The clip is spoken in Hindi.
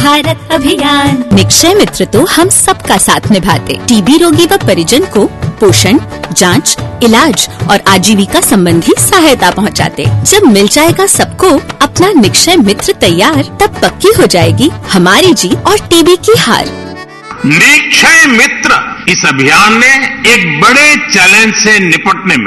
भारत अभियान। निक्षय मित्र तो हम सबका साथ निभाते। टीबी रोगी व परिजन को पोषण, जांच, इलाज और आजीविका संबंधी सहायता पहुंचाते। जब मिल जाएगा सबको अपना निक्षय मित्र तैयार, तब पक्की हो जाएगी हमारी जीत और टीबी की हार। निक्षय मित्र इस अभियान ने एक बड़े चैलेंज से निपटने में